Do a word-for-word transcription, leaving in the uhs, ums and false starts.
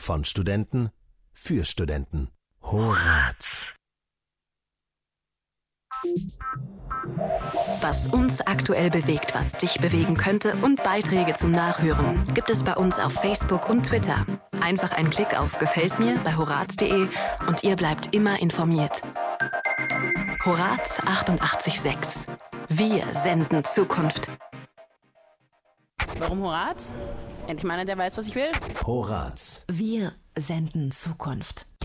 Von Studenten für Studenten. Horaz. Was uns aktuell bewegt, was dich bewegen könnte und Beiträge zum Nachhören gibt es bei uns auf Facebook und Twitter. Einfach ein Klick auf Gefällt mir bei horaz punkt de und ihr bleibt immer informiert. Horaz achtundachtzig Komma sechs. Wir senden Zukunft. Warum Horaz? Endlich mal einer, der weiß, was ich will. Horaz. Wir senden Zukunft.